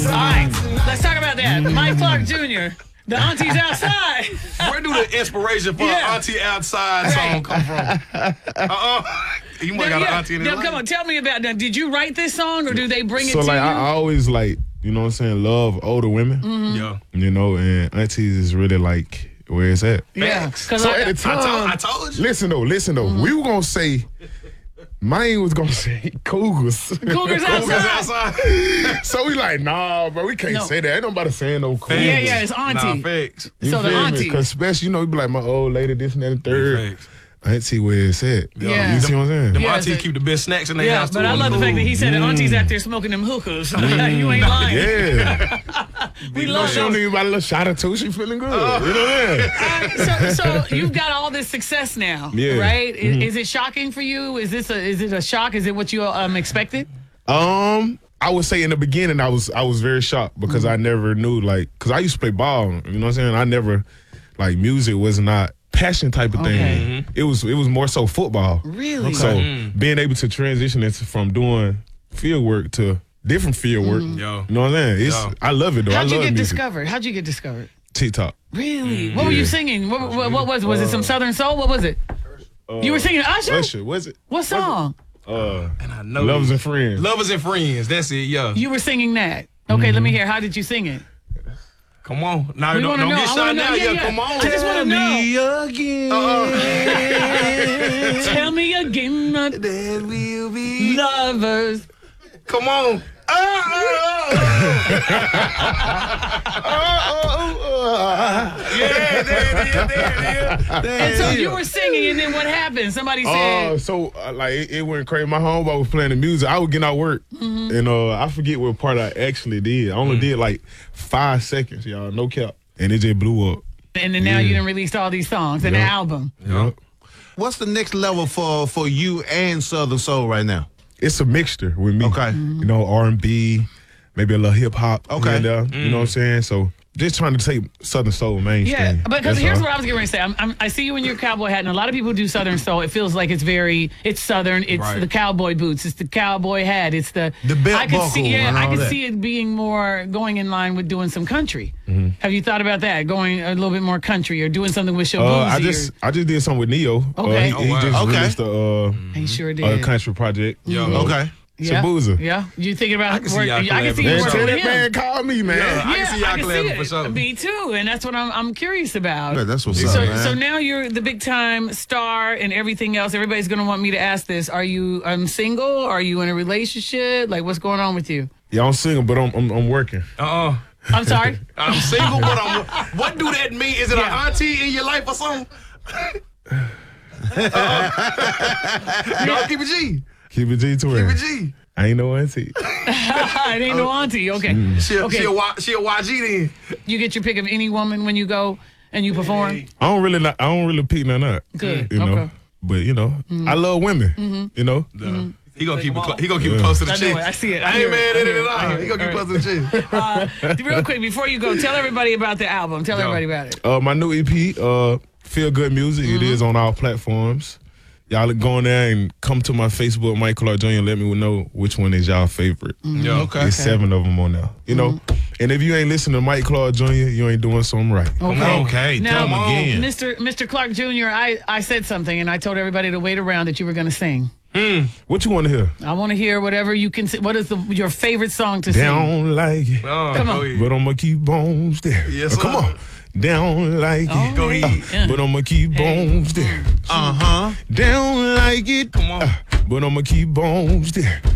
All right, let's talk about that. Mike Clark Jr., the Auntie's Outside. Where do the inspiration for Auntie Outside song come from? You might got an auntie in his life. Come on, tell me about that. Did you write this song or do they bring it to you? So, like, I always, like, you know what I'm saying, love older women. Mm-hmm. Yeah. You know, and aunties is really, like, where it's at. Yeah. So, at the time, I told you. Listen, though. Mm-hmm. We were going to say, mine was going to say Cougars. Cougars Outside. So, we like, nah, bro, we can't say that. Ain't nobody saying no Cougars. Yeah, it's Auntie. Nah, facts. So, the Auntie. Because especially, you know, you be like, my old lady, this and that and third. Auntie where it's at. Yeah. You see what I'm saying? Them aunties keep the best snacks in their house, too. But I love the fact that he said that Auntie's out there smoking them hookahs. You ain't lying. Yeah. We No, love she don't those. need about a little shot or two. She feeling good. You know what I mean? So you've got all this success now, right? Is it shocking for you? Is it a shock? Is it what you expected? I would say in the beginning I was very shocked because I never knew, like, because I used to play ball. You know what I'm saying? I never, like, music was not passion type of thing. It was more so football. Really? So being able to transition it from doing field work to different field work. You know what I'm saying? I love it though. How'd I you love get music. discovered? How'd you get discovered? TikTok. Really? What were you singing? What was it? Was it some Southern Soul? What was it? You were singing Usher? Usher, was it? What song? And I know Lovers and Friends. Lovers and Friends. That's it, yeah. You were singing that. Okay, let me hear. How did you sing it? Come on. Now, We don't wanna know. get I shot wanna now. know. Yeah, Yeah. come on. I just wanna know. Again. Tell me again that we'll be lovers. Come on. Yeah, there it is. And so you were singing, and then what happened? Somebody said, Like it went crazy. My homeboy was playing the music. I was getting out work, and I forget what part I actually did. I only did like 5 seconds, y'all. No cap, and it just blew up. and then now you done released all these songs and an album. Yep. What's the next level for you and Southern Soul right now? It's a mixture with me. Okay. You know, R&B, maybe a little hip hop. Okay. You know what I'm saying? So just trying to take Southern Soul mainstream. Yeah, because That's here's all. what I was getting ready to say. I see you in your cowboy hat, and a lot of people do Southern Soul. It feels like it's Southern. It's Right. the cowboy boots. It's the cowboy hat. It's the belt I could buckle see, and I all could that. see it being more going in line with doing some country. Mm-hmm. Have you thought about that? Going a little bit more country or doing something with Shabuzi? I just did something with Neo. Okay. He just Okay. released He sure a did. country project. Okay. Yeah. Shabuzi. Yeah. You thinking about? I can see y'all I can see you Man, collaborating. working tell with that him. man call me, man. I can see y'all collabing it. for sure. Me too, and that's what I'm curious about. Yeah, that's what's so, up, man. So now you're the big time star and everything else. Everybody's gonna want me to ask this: Are you single? Are you in a relationship? Like, what's going on with you? Yeah, I'm single, but I'm working. I'm sorry. I'm single, but what do that mean? Is it an auntie in your life or something? No, keep it G. Keep it G12. Keep it G. I ain't no auntie. It ain't no auntie. Okay. She a Okay. YG then. You get your pick of any woman when you go and you perform. I don't really pick none up. Good. You know, Okay. but you know, I love women. You know, He gonna keep it. He gonna keep it close to the I know chest. it. I see it. I I hear ain't it. mad I at hear it it. at I all. hear He it. gonna keep close to the chest. Real quick, before you go, tell everybody about the album. Tell everybody about it. my new EP, Feel Good Music. It is on all platforms. Y'all go on there and come to my Facebook, Mike Clark Jr. and let me know which one is y'all favorite. Yeah. Okay. There's 7 of them on there. You know, and if you ain't listening to Mike Clark Jr., you ain't doing something right. Okay. Now, Tell him again. Mr. Clark Jr., I said something, and I told everybody to wait around that you were going to sing. What you want to hear? I want to hear whatever you can. What is your favorite song to They sing? don't like it, Come on. Go ahead. but I'ma keep on there. Yes, Come sir. on. They don't like it, Go ahead. Yeah. but I'ma keep on there. Uh-huh. They don't like it, Come on. but I'ma keep on there.